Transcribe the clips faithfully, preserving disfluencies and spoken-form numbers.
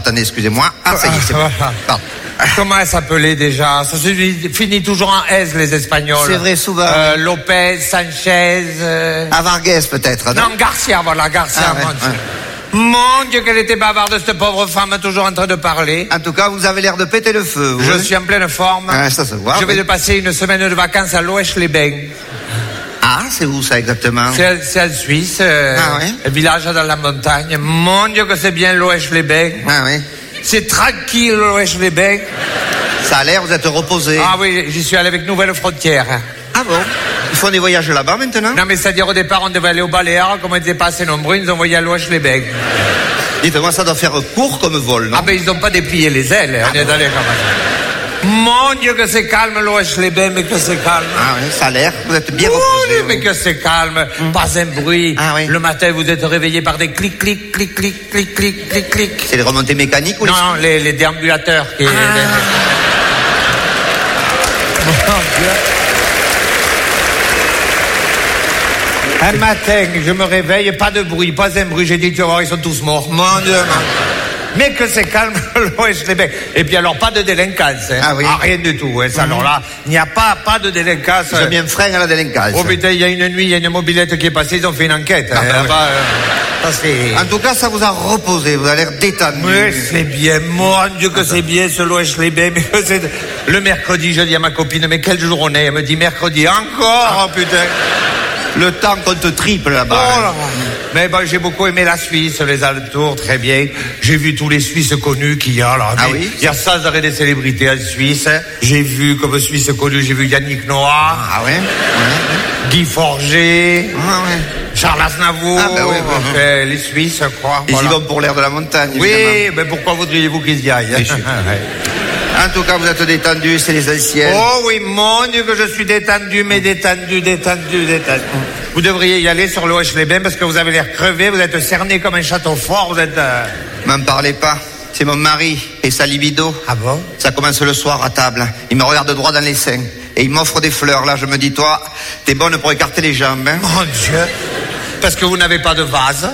Attendez, excusez-moi. Ah, ça y est, c'est bon. Pardon. Comment elle s'appelait déjà? Ça se finit toujours en S, les Espagnols. C'est vrai, souvent. Euh, Lopez, Sanchez... Euh... Ah, Vargas, peut-être. Non, non Garcia, voilà, Garcia. Ah, ouais, mon, ouais. Dieu. Mon Dieu, qu'elle était bavarde, cette pauvre femme, toujours en train de parler. En tout cas, vous avez l'air de péter le feu. Vous, Je hein? suis en pleine forme. Ah, ça se voit. Je vais oui. de passer une semaine de vacances à Loèche-les-Bains. Ah, c'est où ça exactement? C'est en Suisse, euh, Ah, ouais? un village dans la montagne. Mon Dieu, que c'est bien Loèche-les-Bains. Ah oui. C'est tranquille, Loèche-les-Bains. Ça a l'air, vous êtes reposé. Ah oui, j'y suis allé avec Nouvelle Frontière. Ah bon? Ils font des voyages là-bas maintenant? Non, mais c'est-à-dire au départ, on devait aller au Baléares, comme on n'était pas assez nombreux, ils nous ont envoyé à Loèche-les-Bains. Dites-moi, ça doit faire court comme vol, non? Ah ben, ils n'ont pas déplié les ailes, on Ah, est bon. allé comme ça. Mon Dieu, que c'est calme, Loèche-les-Bains, mais que c'est calme. Ah oui, ça a l'air, vous êtes bien Oui, reposé. mais que c'est calme, pas un bruit. Ah oui. Le matin, vous êtes réveillé par des clics, clics, clics, clics, clics, clics, clics, clics. C'est les remontées mécaniques ou les... Non, non, les, les déambulateurs qui... Ah. Mon Dieu. Un matin, je me réveille, pas de bruit, pas un bruit. J'ai dit, tu vas voir, ils sont tous morts. Mon Dieu, mon... Mais que c'est calme, Loèche-les-Bains. Et puis alors, pas de délinquance. Hein. Ah oui. Ah, rien du tout. Hein. Ça, alors là, il n'y a pas, pas de délinquance. Ils ont mis un frein à la délinquance. Oh putain, il y a une nuit, il y a une mobilette qui est passée, ils ont fait une enquête. Ah, hein, bah là-bas, euh, ça c'est... En tout cas, ça vous a reposé, vous avez l'air détendu. Oui, c'est bien, mon Dieu que c'est bien ce Loèche-les-Bains. Mais que c'est... Le mercredi, je dis à ma copine, mais quelle journée? Elle me dit mercredi encore, oh putain. Le temps qu'on te triple là-bas. Oh là. Mais bon, j'ai beaucoup aimé la Suisse, les alentours, très bien. J'ai vu tous les Suisses connus qu'il y a là. Ah Mais oui? il y a sans arrêt des célébrités en Suisse. J'ai vu comme Suisse connu, j'ai vu Yannick Noah, Ah ouais, ouais. Guy Forger, Ah ouais. Charles Aznavour, Ah, ben oui, ben oui. enfin, les Suisses, je crois. Ils voilà. y vont pour l'air de la montagne, Oui, évidemment. mais pourquoi voudriez-vous qu'ils y aillent? Mais je- En tout cas, vous êtes détendu, c'est les anciens. Oh oui, mon Dieu que je suis détendu, mais détendu, détendu, détendu. Vous devriez y aller sur Loèche-les-Bains parce que vous avez l'air crevé, vous êtes cerné comme un château fort, vous êtes... Euh... M'en parlez pas. C'est mon mari et sa libido. Ah bon? Ça commence le soir à table. Il me regarde droit dans les seins. Et il m'offre des fleurs. Là, je me dis, toi, t'es bonne pour écarter les jambes. Hein? Mon Dieu. Parce que vous n'avez pas de vase.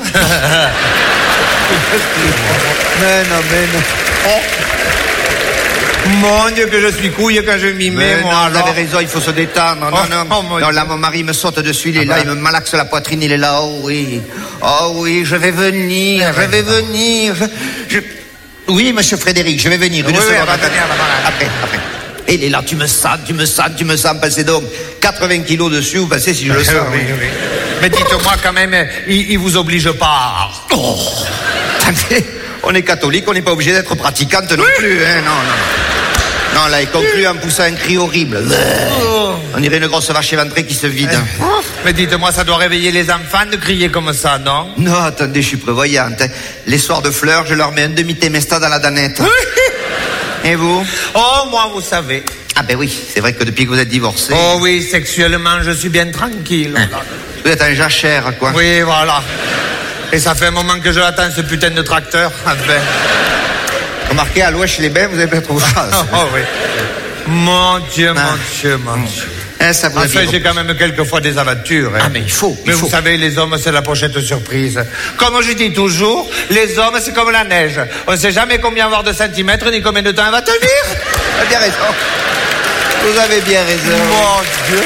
Mais non, mais non. Oh. Mon Dieu que je suis couille quand je m'y mets, Mais moi, non, vous alors. avez raison, il faut se détendre. Non, Oh, non. oh, mon non, Dieu. là, mon mari me saute dessus, il est Ah là, bah. il me malaxe la poitrine, il est là. Oh oui. Oh oui, je vais venir, je vais venir. Je- je- Oui, monsieur Frédéric, je vais venir. Une Oui, oui, seconde. elle va venir, elle va venir. Après, après. Et il est là, tu me sens, tu me sens, tu me sens. Passez donc quatre-vingts kilos dessus, vous passez si je le sens. Oui, oui. Mais dites-moi quand même, il, il vous oblige pas. Oh. Attendez, on est catholique, on n'est pas obligé d'être pratiquante non plus. Hein, non, non. Non, là, il conclut en poussant un cri horrible. Oh. On dirait une grosse vache éventrée qui se vide. Mais dites-moi, ça doit réveiller les enfants de crier comme ça, non? Non, attendez, je suis prévoyante. hein. Les soirs de fleurs, je leur mets un demi-témesta dans la danette. Et vous? Oh, moi, vous savez. Ah ben oui, c'est vrai que depuis que vous êtes divorcé, Oh oui, sexuellement, je suis bien tranquille. vous êtes un jachère, quoi. Oui, voilà. Et ça fait un moment que je l'attends, ce putain de tracteur. Enfin. Remarquez, à Loèche-les-Bains, vous avez pas trop chance. Oh oui. Mon Dieu, Ah. mon Dieu, mon Dieu. Hein, ça vous a Enfin, bien j'ai quand même quelquefois des aventures. hein. Ah, mais il faut, il Mais faut. vous savez, les hommes, c'est la pochette surprise. Comme je dis toujours, les hommes, c'est comme la neige. On ne sait jamais combien avoir de centimètres, ni combien de temps elle va tenir. Vous avez bien raison. Vous avez bien raison. Mon Dieu.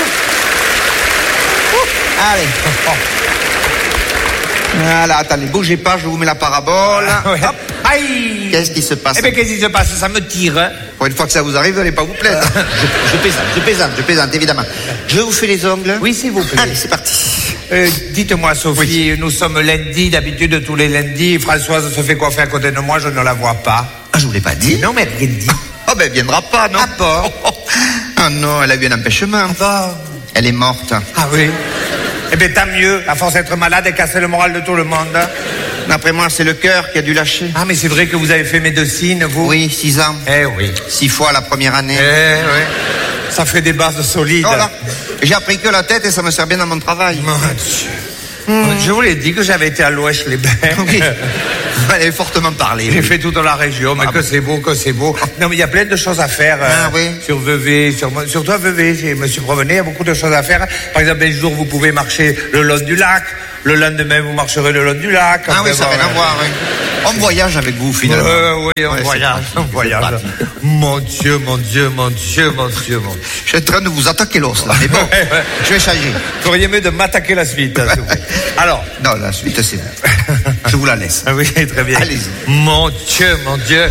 Allez. Voilà, attendez, bougez pas, je vous mets la parabole. Ouais. Hop. Aïe. Qu'est-ce qui se passe? Eh bien, qu'est-ce qui se passe? Ça me tire. hein. Pour une fois que ça vous arrive, vous n'allez pas vous plaindre. je, je plaisante, je plaisante, je plaisante, évidemment. Je vous fais les ongles. Oui, s'il vous plaît. Allez, c'est parti. Euh, dites-moi, Sophie, nous sommes lundi, d'habitude tous les lundis. Françoise se fait coiffer à côté de moi, je ne la vois pas. Ah, je vous l'ai pas dit. Non, mais rien dit. Oh, ben, elle viendra pas, non? Ah bon? Ah non, elle a eu un empêchement. Ah, Elle est morte. ah oui. Eh bien, tant mieux. À force d'être malade et casser le moral de tout le monde. D'après moi, c'est le cœur qui a dû lâcher. Ah, mais c'est vrai que vous avez fait médecine, vous? Oui, six ans. Eh oui. Six fois la première année. Eh oui. Ça fait des bases solides. Voilà. J'ai appris que la tête et ça me sert bien dans mon travail. Mon Dieu. Je vous l'ai dit que j'avais été à Loèche-les-Bains. Oui. Elle avait fortement parlé. J'ai oui. fait toute la région, mais Ah que bon. c'est beau, que c'est beau. Non, mais il y a plein de choses à faire. euh, Ah oui. Sur Vevey, sur, surtout à Vevey, je me suis promené, il y a beaucoup de choses à faire. Par exemple, un jour, vous pouvez marcher le long du lac. Le lendemain, vous marcherez le long du lac. Ah Enfin, oui, ça n'a bon, rien à euh, voir, oui. On voyage avec vous, finalement. Euh, oui, on Ouais, voyage, c'est on pratique, voyage. c'est pratique. Mon Dieu, mon Dieu, mon Dieu, mon Dieu, mon Dieu. Je suis en train de vous attaquer l'os, là. Mais bon, Ouais, ouais. je vais changer. Vous auriez mieux de m'attaquer la suite. hein, s'il vous plaît. Alors. Non, la suite, c'est bon. Je vous la laisse. Ah oui, très bien. Allez-y. Mon Dieu, mon Dieu.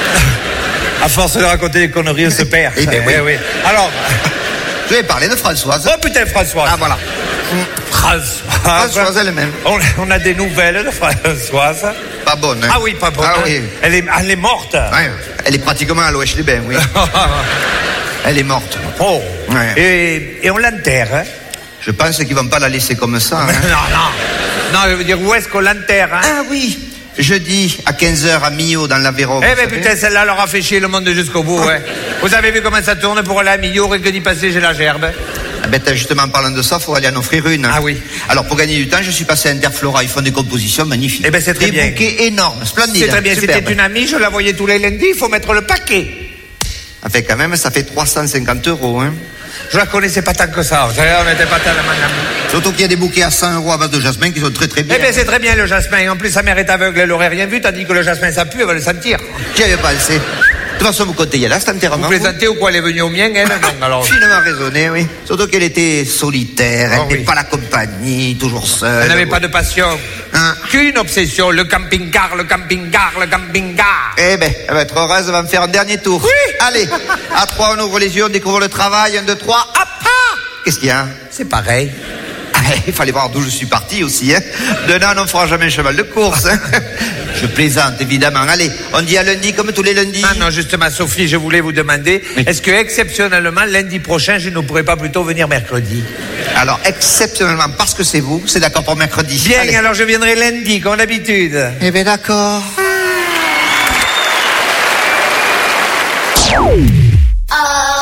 À force de raconter des conneries, on se perd. Eh ben oui. oui. Alors, Je vais parler de Françoise. oh putain, Françoise. Ah, voilà. Françoise. Françoise elle-même. On, on a des nouvelles de Françoise. Pas bonne, hein? Ah oui, pas bonne. Ah hein. oui. Elle est, elle est morte. Ouais, elle est pratiquement à l'Ouest les Bains, oui. Elle est morte. Oh. Ouais. Et, et on l'enterre. Hein. Je pense qu'ils vont pas la laisser comme ça. Hein. Non, non. Non, je veux dire, où est-ce qu'on l'enterre hein? Ah oui. Jeudi à quinze heures à Millau dans l'Aveyron. Eh vous ben savez. putain, celle-là leur a fait chier le monde jusqu'au bout. Ouais. Vous avez vu comment ça tourne pour aller à Millau et que d'y passer, j'ai la gerbe. Ah ben, t'as justement, en parlant de ça, il faut aller en offrir une. Ah oui. Alors, pour gagner du temps, je suis passé à Interflora. Ils font des compositions magnifiques. Eh ben, c'est très des bien. Des bouquets énormes, splendides. C'est très bien, superbes. c'était une amie, je la voyais tous les lundis, il faut mettre le paquet. Enfin, quand même, ça fait trois cent cinquante euros. Hein. Je la connaissais pas tant que ça, vous savez, on n'était pas tellement amis. Surtout qu'il y a des bouquets à cent euros à base de jasmin qui sont très très bien. Eh bien, c'est très bien le jasmin. En plus, sa mère est aveugle, elle aurait rien vu, tandis que le jasmin, ça pue, elle va le sentir. J'y avais pensé. De toute façon, vous comptez y aller à cet enterrement. Vous plaisantez ou quoi? Elle est venue au mien, elle? Non, alors. Finement raisonné, oui. Surtout qu'elle était solitaire, elle Oh, n'était oui. pas la compagnie, toujours seule. Elle n'avait oui. pas de passion. Hein. Qu'une obsession, le camping-car, le camping-car, le camping-car. Eh ben, elle va être heureuse, elle va me faire un dernier tour. Oui. Allez, à trois, on ouvre les yeux, on découvre le travail. Un, deux, trois, hop, ah. Qu'est-ce qu'il y a? C'est pareil. Ah, il fallait voir d'où je suis parti aussi, hein. De là, on ne fera jamais un cheval de course, hein. Je plaisante, évidemment. Allez, on dit à lundi comme tous les lundis. Ah non, justement, Sophie, je voulais vous demander, Oui. est-ce que exceptionnellement, lundi prochain, je ne pourrais pas plutôt venir mercredi? Alors, exceptionnellement, parce que c'est vous, c'est d'accord pour mercredi. Bien, Allez. alors je viendrai lundi, comme d'habitude. Eh ben, d'accord. Oh.